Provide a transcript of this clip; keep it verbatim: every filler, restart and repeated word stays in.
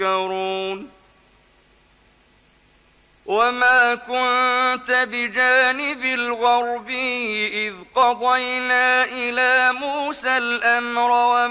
يذكرون وما كنت بجانب الغربي إذ قضينا إلى موسى الأمر